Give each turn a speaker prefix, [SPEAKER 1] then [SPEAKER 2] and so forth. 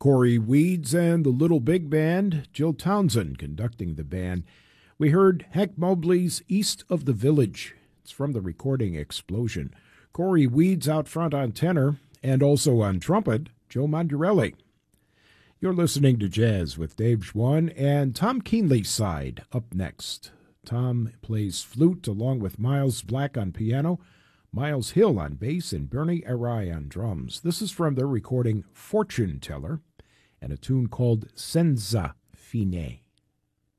[SPEAKER 1] Corey Weeds and the Little Big Band, Jill Townsend conducting the band. We heard Hank Mobley's East of the Village. It's from the recording Explosion. Corey Weeds out front on tenor and also on trumpet, Joe Mandarelli. You're listening to Jazz with Dave Schwann and Tom Keenley's side up next. Tom plays flute along with Miles Black on piano, Miles Hill on bass, and Bernie Arai on drums. This is from their recording Fortune Teller and a tune called Senza Fine.